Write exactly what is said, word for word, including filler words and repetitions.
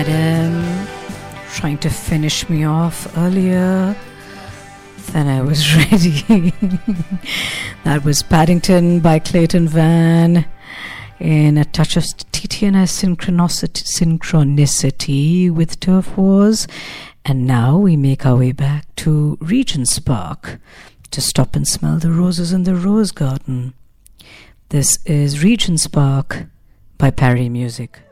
Adam trying to finish me off earlier than I was ready. That was Paddington by Clayton Van in a touch of T T N S synchronicity, synchronicity with Turf Wars. And now we make our way back to Regent's Park to stop and smell the roses in the rose garden. This is Regent's Park by Parry Music.